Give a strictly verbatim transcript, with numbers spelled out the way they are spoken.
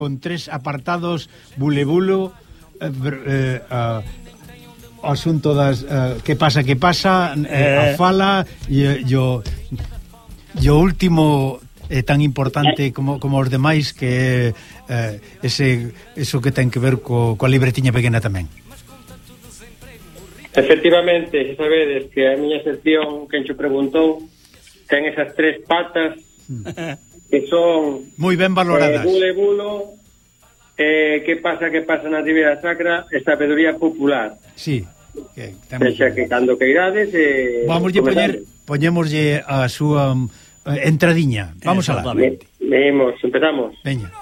con tres apartados: bulebulo, eh, eh, uh, o asunto das uh, que pasa, que pasa, eh, a fala e o o último é eh, tan importante como, como os demais, que é eh, ese eso que ten que ver co, coa libretiña pequena tamén. Efectivamente, se sabedes que a miña sección, quen xo preguntou, ten esas tres patas que son moi ben valoradas. Eh, bule bulo, eh, que pasa, que pasa na Ribera Sacra, e sabedoría popular. Sí. Que temos... Xa que cando que irades eh, vamos a poñer, poñémoslle a súa eh, entradiña. Vamos alá. Vemos, empezamos. Veña.